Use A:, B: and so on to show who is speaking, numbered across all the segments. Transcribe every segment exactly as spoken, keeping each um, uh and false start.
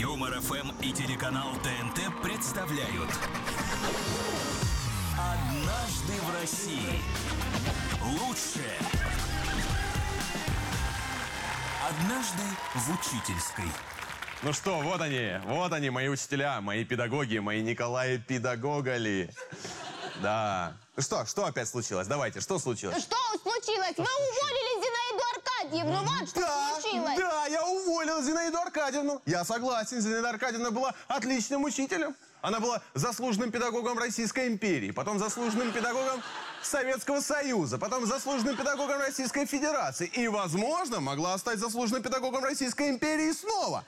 A: Юмор эф эм и телеканал ТНТ представляют «Однажды в России». Лучшее. Однажды в учительской.
B: Ну что, вот они, вот они, мои учителя, мои педагоги, мои Николаи Педагогали. Да. Ну что, что опять случилось? Давайте, что случилось?
C: Что случилось? Вы уволили Зинаиду Аркадьевну, вот что
B: Да,
C: случилось.
B: да, я уволил Зинаиду Аркадьевну. Я согласен, Зинаида Аркадьевна была отличным учителем. Она была заслуженным педагогом Российской империи, потом заслуженным педагогом Советского Союза, потом заслуженным педагогом Российской Федерации и, возможно, могла стать заслуженным педагогом Российской империи снова.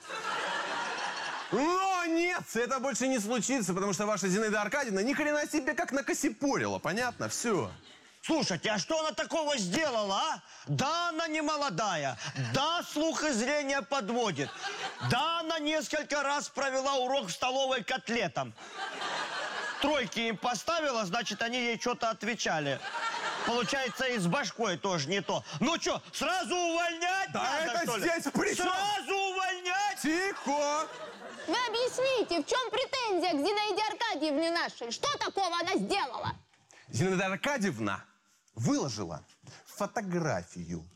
B: Но нет, это больше не случится, потому что ваша Зинаида Аркадьевна ни хрена себе как накосипорила, понятно? Все.
D: Слушайте, а что она такого сделала, а? Да, она не молодая. Да, слух и зрение подводит. Да, она несколько раз провела урок в столовой котлетом. Тройки им поставила, значит, они ей что-то отвечали. Получается, и с башкой тоже не то. Ну что, сразу увольнять
B: Да
D: надо,
B: это
D: что ли?
B: здесь при чем?
D: Сразу увольнять?
B: Тихо!
C: Вы объясните, в чем претензия к Зинаиде Аркадьевне нашей? Что такого она сделала?
B: Зинаида Аркадьевна выложила фотографию.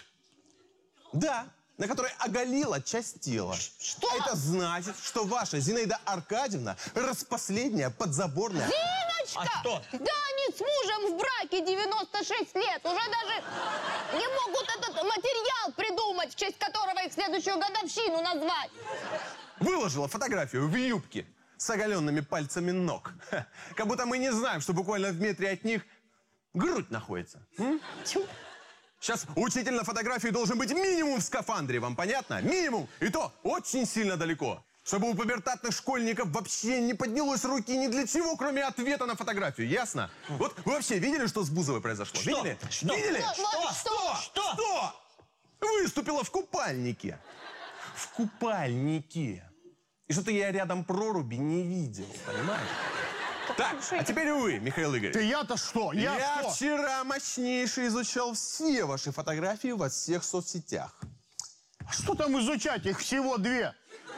B: Да, на которой оголила часть тела.
C: Что?
B: Это значит, что ваша Зинаида Аркадьевна распоследняя подзаборная...
C: Зиночка!
D: А что?
C: Да они с мужем в браке девяносто шесть лет. Уже даже не могут этот материал придумать, в честь которого их следующую годовщину назвать.
B: Выложила фотографию в юбке с оголенными пальцами ног. Ха, как будто мы не знаем, что буквально в метре от них грудь находится. М? Сейчас учитель на фотографии должен быть минимум в скафандре, вам понятно? Минимум. И то очень сильно далеко. Чтобы у пубертатных школьников вообще не поднялось руки ни для чего, кроме ответа на фотографию. Ясно? Вот вы вообще видели, что с Бузовой произошло?
D: Что?
B: Видели?
D: Что?
B: Видели?
C: Что?
B: Что?
D: Что?
B: Что? Выступила в купальнике. В купальнике. И что-то я рядом проруби не видел, понимаешь? Так, а теперь вы, Михаил Игоревич.
E: Ты я-то что? Я,
B: Я
E: что?
B: вчера мощнейше изучал все ваши фотографии во всех соцсетях.
E: Что там изучать? Их всего две.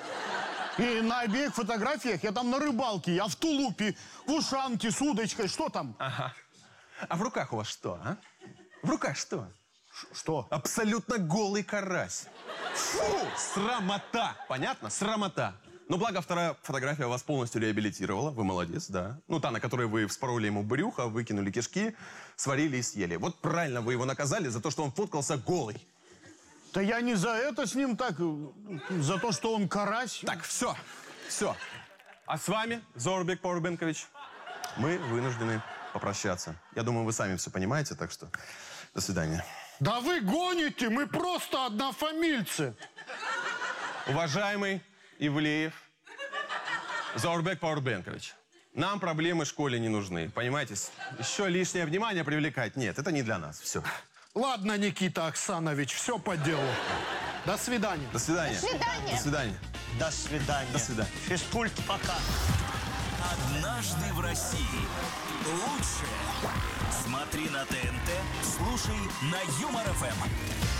E: И на обеих фотографиях я там на рыбалке, я в тулупе, в ушанке с удочкой. Что там?
B: Ага. А в руках у вас что, а? В руках что?
E: Ш- Что?
B: Абсолютно голый карась. Фу, срамота. Понятно? Срамота. Но благо вторая фотография вас полностью реабилитировала. Вы молодец, да. Ну, та, на которой вы вспороли ему брюхо, выкинули кишки, сварили и съели. Вот правильно вы его наказали за то, что он фоткался голый.
E: Да я не за это с ним так, за то, что он карась.
B: Так, все, все. А с вами, Зорбек Порубенкович, мы вынуждены попрощаться. Я думаю, вы сами все понимаете, так что до свидания.
E: Да вы гоните, мы просто однофамильцы.
B: Уважаемый Ивлеев Зорбек Порубенкович, нам проблемы в школе не нужны, понимаете? Еще лишнее внимание привлекать нет, это не для нас, все.
E: Ладно, Никита Оксанович, все по делу. До свидания.
B: До свидания.
C: До свидания.
B: До свидания.
D: До свидания.
B: До свидания.
D: Физкульт пока.
A: «Однажды в России». Лучшее. Смотри на ТНТ, слушай на Юмор эф эм.